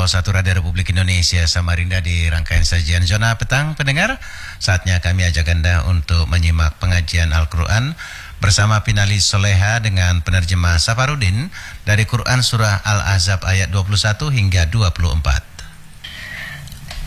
101 Radio Republik Indonesia Samarinda di rangkaian sajian Zona Petang pendengar. Saatnya kami ajak Anda untuk menyimak pengajian Al-Quran bersama Finalis Soleha dengan penerjemah Safarudin dari Quran Surah Al-Ahzab ayat 21 hingga 24.